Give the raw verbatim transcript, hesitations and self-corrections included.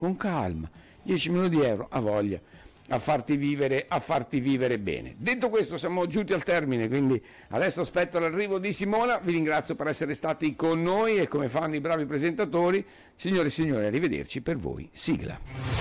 con calma, dieci milioni di euro, a voglia, a farti vivere, a farti vivere bene. Detto questo, siamo giunti al termine, quindi adesso aspetto l'arrivo di Simona. Vi ringrazio per essere stati con noi e come fanno i bravi presentatori, signore e signori, arrivederci per voi. Sigla.